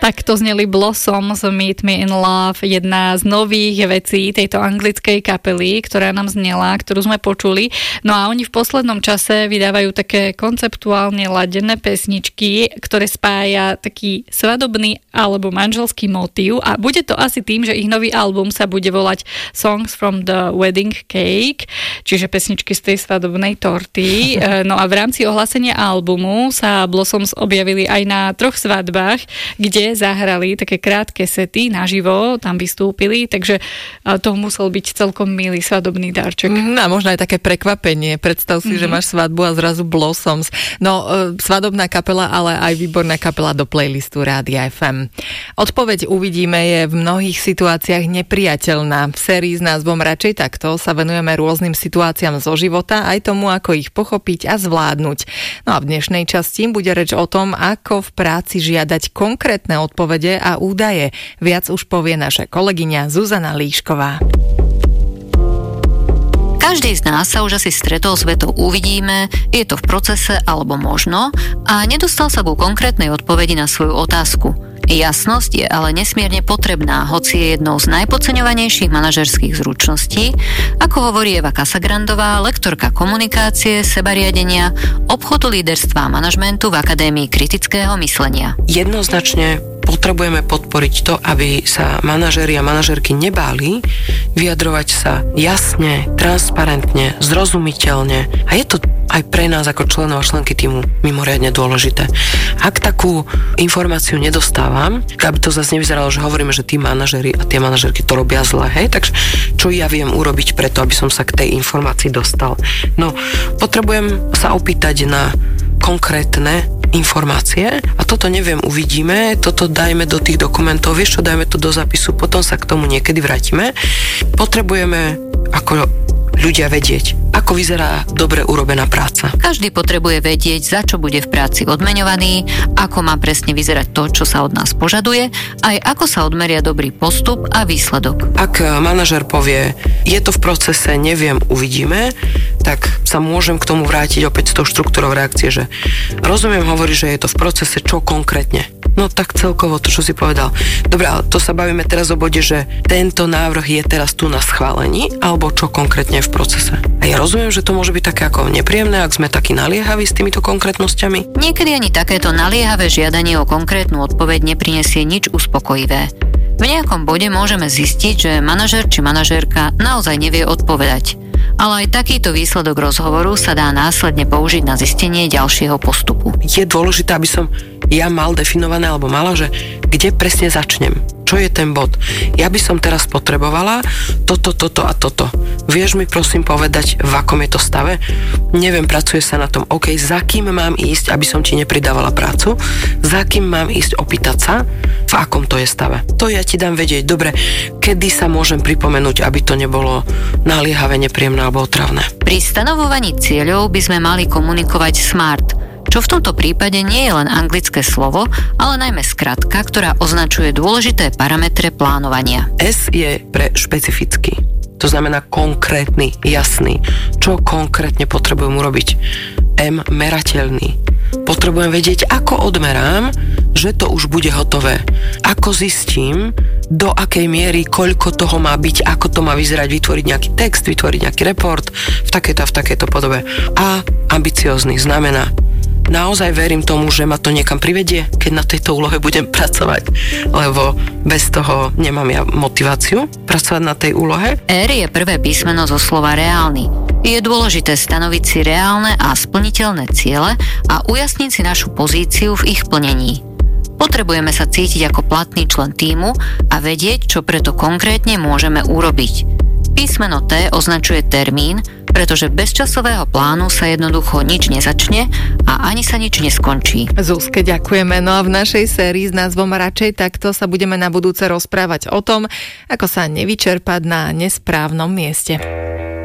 Takto zneli Blossoms Meet Me in Love, jedna z nových vecí tejto anglickej kapely, ktorá nám znela, ktorú sme počuli. No a oni v poslednom čase vydávajú také konceptuálne ladené pesničky, ktoré spája taký svadobný alebo manželský motív a bude to asi tým, že ich nový album sa bude volať Songs from the Wedding Cake, čiže pesničky z tej svadobnej torty. No a v rámci ohlásenia albumu sa Blossoms objavili aj na 3 svadbách, kde zahrali také krátke sety naživo, tam vystúpili, takže to musel byť celkom milý svadobný darček. A možno aj také prekvapenie. Predstav si, že máš svadbu a zrazu Blossoms. No, svadobná kapela, ale aj výborná kapela do playlistu Rádia FM. Odpoveď uvidíme je v mnohých situáciách nepriateľná. V sérii s názvom Radšej takto sa venujeme rôznym situáciám zo života, aj tomu, ako ich pochopiť a zvládnuť. No a v dnešnej časti bude reč o tom, ako v práci žiadať konkrétne odpovede a údaje. Viac už povie naša kolegyňa Zuzana Líšková. Každý z nás sa už asi stretol s vetou uvidíme, je to v procese alebo možno a nedostal sa ku konkrétnej odpovedi na svoju otázku. Jasnosť je ale nesmierne potrebná, hoci je jednou z najpodceňovanejších manažerských zručností, ako hovorí Eva Casagrandová, lektorka komunikácie, sebariadenia, obchodu, líderstva a manažmentu v Akadémii kritického myslenia. Jednoznačne potrebujeme podporiť to, aby sa manažeri a manažerky nebáli vyjadrovať sa jasne, transparentne, zrozumiteľne. A je to aj pre nás ako členov a členky týmu mimoriadne dôležité. Ak takú informáciu nedostávam, aby to zase nevyzeralo, že hovoríme, že tí manažeri a tie manažerky to robia zle, hej, takže čo ja viem urobiť preto, aby som sa k tej informácii dostal? No, potrebujem sa opýtať na konkrétne informácie a toto neviem, uvidíme, toto dajme do tých dokumentov, vieš čo, dajme to do zapisu, potom sa k tomu niekedy vrátime. Potrebujeme ako ľudia vedieť, ako vyzerá dobre urobená práca. Každý potrebuje vedieť, za čo bude v práci odmeňovaný, ako má presne vyzerať to, čo sa od nás požaduje, aj ako sa odmeria dobrý postup a výsledok. Ak manažer povie, je to v procese, neviem, uvidíme, tak sa môžem k tomu vrátiť opäť s tou štruktúrou reakcie, že rozumiem, hovorí, že je to v procese, čo konkrétne. No tak celkovo to, čo si povedal. Dobre, ale to sa bavíme teraz o bode, že tento návrh je teraz tu na schválení, alebo čo konkrétne je v procese. A ja rozumiem, že to môže byť také ako nepríjemné, ak sme takí naliehaví s týmito konkrétnosťami. Niekedy ani takéto naliehavé žiadanie o konkrétnu odpoveď neprinesie nič uspokojivé. V nejakom bode môžeme zistiť, že manažer či manažérka naozaj nevie odpovedať. Ale aj takýto výsledok rozhovoru sa dá následne použiť na zistenie ďalšieho postupu. Je dôležité, aby som ja mal definované alebo mala, že kde presne začnem. Čo je ten bod? Ja by som teraz potrebovala toto a toto. Vieš mi prosím povedať, v akom je to stave? Neviem, pracuje sa na tom. OK, za kým mám ísť, aby som ti nepridávala prácu? Za kým mám ísť opýtať sa? V akom to je stave? To ja ti dám vedieť. Dobre, kedy sa môžem pripomenúť, aby to nebolo naliehavé, nepríjemné alebo otravné? Pri stanovovaní cieľov by sme mali komunikovať SMART, čo v tomto prípade nie je len anglické slovo, ale najmä skratka, ktorá označuje dôležité parametre plánovania. S je pre špecifický. To znamená konkrétny, jasný. Čo konkrétne potrebujem urobiť? M, merateľný. Potrebujem vedieť, ako odmerám, že to už bude hotové. Ako zistím, do akej miery, koľko toho má byť, ako to má vyzerať, vytvoriť nejaký text, vytvoriť nejaký report v takejto podobe. A ambiciózny znamená, naozaj verím tomu, že ma to niekam privedie, keď na tejto úlohe budem pracovať, lebo bez toho nemám ja motiváciu pracovať na tej úlohe. R je prvé písmeno zo slova reálny. Je dôležité stanoviť si reálne a splniteľné ciele a ujasniť si našu pozíciu v ich plnení. Potrebujeme sa cítiť ako platný člen tímu a vedieť, čo preto konkrétne môžeme urobiť. Písmeno T označuje termín, pretože bez časového plánu sa jednoducho nič nezačne a ani sa nič neskončí. Zuzke, ďakujeme. No a v našej sérii s názvom Radšej takto sa budeme na budúce rozprávať o tom, ako sa nevyčerpať na nesprávnom mieste.